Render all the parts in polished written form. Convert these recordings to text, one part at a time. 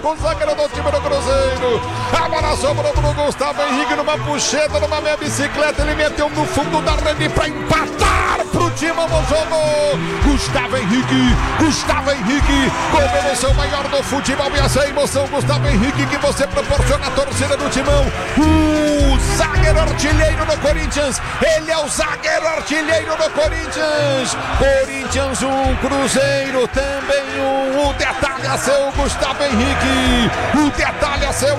o zagueiro do time do Cruzeiro. A bola sobrou pro Gustavo Henrique numa puxeta, numa meia bicicleta. Ele meteu no fundo da rede pra empatar pro Timão no jogo. Gustavo Henrique, começou o maior do futebol e essa emoção, Gustavo Henrique, que você proporciona à torcida do Timão. O zagueiro artilheiro do Corinthians, ele é o zagueiro artilheiro do Corinthians. Corinthians 1, Cruzeiro também 1. O detalhe é seu Gustavo Henrique. O detalhe é seu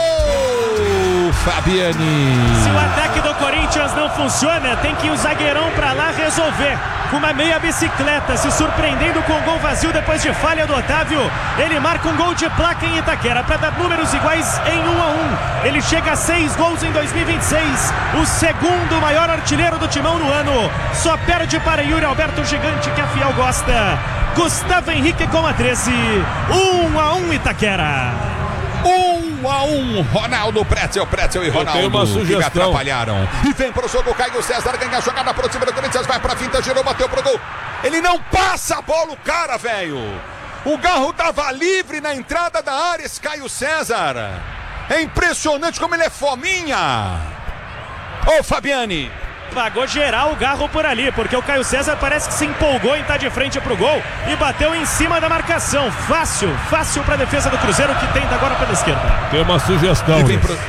Fabiani. Se o ataque do Corinthians não funciona, tem que ir o zagueirão pra lá resolver. Com uma meia bicicleta, se surpreendendo com um gol vazio depois de falha do Otávio. Ele marca um gol de placa em Itaquera para dar números iguais em 1-1. Ele chega a 6 gols em 2026. O segundo maior artilheiro do Timão no ano. Só perde para Yuri Alberto Gigante, que a Fiel gosta. Gustavo Henrique com a 13. 1-1 Itaquera. 1-1, Ronaldo, Pretzel e Ronaldo. Eu tenho uma sugestão. Que me atrapalharam. E vem pro jogo, Caio César ganha a jogada pro time do Corinthians, vai pra finta, girou, bateu pro gol. Ele não passa a bola, o cara, velho. O Garro tava livre na entrada da área, esse Caio César. É impressionante como ele é fominha. Ô, Fabiani. Pagou geral o Garro por ali, porque o Caio César parece que se empolgou em estar de frente pro gol e bateu em cima da marcação. Fácil pra defesa do Cruzeiro, que tenta agora pela esquerda. Tem uma sugestão.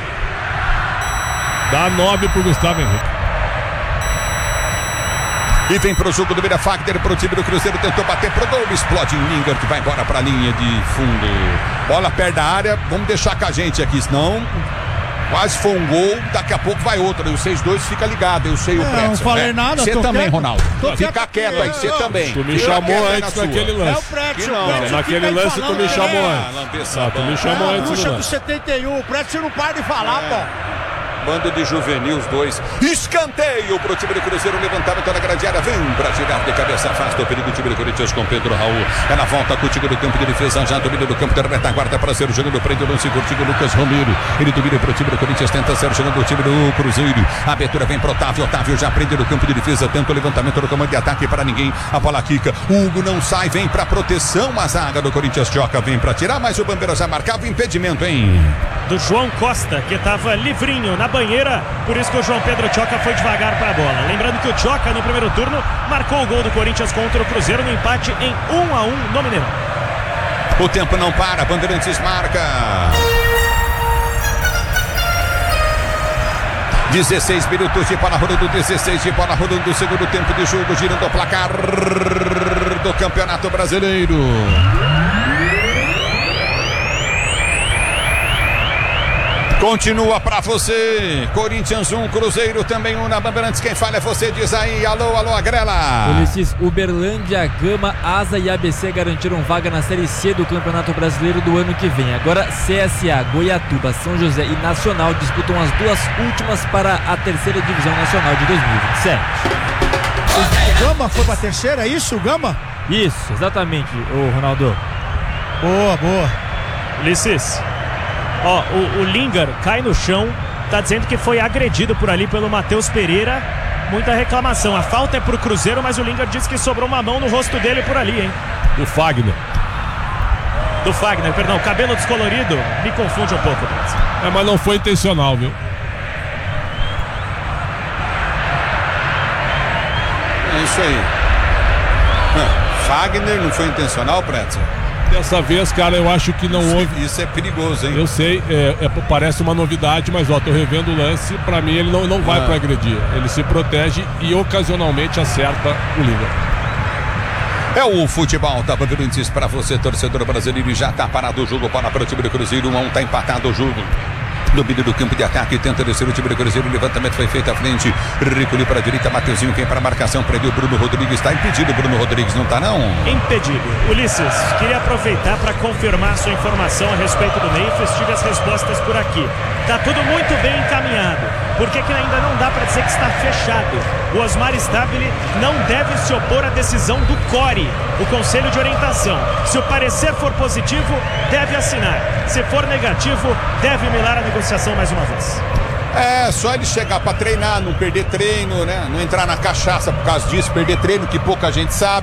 Dá 9 pro Gustavo Henrique. E vem pro jogo do Mira Fagner pro time do Cruzeiro, tentou bater pro gol, explode em Linger, que vai embora pra linha de fundo. Bola perto da área, vamos deixar com a gente aqui, senão... Quase foi um gol, daqui a pouco vai outro. E o 6-2 fica ligado, eu sei o Pretzel. Não falei nada, você também, quieto. Ronaldo. Fica quieto aí, você também. Tu me chamou antes naquele lance. É o Pretzel. Não, naquele lance tu me chamou antes. Tu me chamou antes. Puxa do 71, o Pretzel não para de falar, pô. Bando de juvenil, os dois. Escanteio pro time do Cruzeiro, levantamento na grande área. Vem pra tirar de cabeça, afasta o perigo do time do Corinthians com Pedro Raul. Ela volta com o time do campo de defesa, já domina do campo da retaguarda para ser jogando, prende o lance, curtindo Lucas Romero. Ele domina pro time do Corinthians, tenta ser jogando o time do Cruzeiro. A abertura vem pro Otávio, Otávio já prende no campo de defesa, tenta o levantamento no comando de ataque para ninguém. A bola quica, Hugo não sai, vem pra proteção, a zaga do Corinthians Choca, vem pra tirar, mas o Bandeira já marcava o impedimento, hein? Do João Costa, que estava livrinho na banheira, por isso que o João Pedro Choca foi devagar para a bola. Lembrando que o Choca no primeiro turno marcou o gol do Corinthians contra o Cruzeiro no empate em 1-1 no Mineirão. O tempo não para, Bandeirantes marca. 16 minutos de bola rodando, 16 de bola rodando do segundo tempo de jogo, girando o placar do Campeonato Brasileiro. Continua pra você, Corinthians 1, Cruzeiro também 1 na Bandeirantes. Quem fala é você, diz aí, alô, Agrela. Ulisses, Uberlândia, Gama, Asa e ABC garantiram vaga na Série C do Campeonato Brasileiro do ano que vem. Agora CSA, Goiatuba, São José e Nacional disputam as duas últimas para a terceira divisão nacional de 2027. O Gama foi pra terceira, é isso, o Gama? Isso, exatamente, o Ronaldo. Boa. Ulisses, ó, o Linger cai no chão, tá dizendo que foi agredido por ali pelo Matheus Pereira. Muita reclamação, a falta é pro Cruzeiro, mas o Linger disse que sobrou uma mão no rosto dele por ali, hein? Do Fagner, perdão, cabelo descolorido, me confunde um pouco. mas não foi intencional, viu? É isso aí. Fagner não foi intencional, Pretzel? Dessa vez, cara, eu acho que não houve. Isso é perigoso, hein? Eu sei, parece uma novidade, mas tô revendo o lance. Pra mim, ele não vai pra agredir. Ele se protege e ocasionalmente acerta o líder. É o futebol da Bandeirantes pra você, torcedor brasileiro. E já tá parado o jogo para o time do Cruzeiro. 1-1, tá empatado o jogo. Domínio do campo de ataque, tenta descer o time do Cruzeiro, o levantamento foi feito à frente, recolheu para a direita, Mateuzinho, quem para a marcação, prendeu Bruno Rodrigues, está impedido, Bruno Rodrigues, não está não? Impedido. Ulisses, queria aproveitar para confirmar sua informação a respeito do Memphis, tive as respostas por aqui. Tá tudo muito bem encaminhado, porque ainda não dá para dizer que está fechado. O Osmar Stabile não deve se opor à decisão do CORE, o Conselho de Orientação. Se o parecer for positivo, deve assinar. Se for negativo, deve melar a negociação mais uma vez. É, só ele chegar para treinar, não perder treino, né? Não entrar na cachaça por causa disso, perder treino que pouca gente sabe.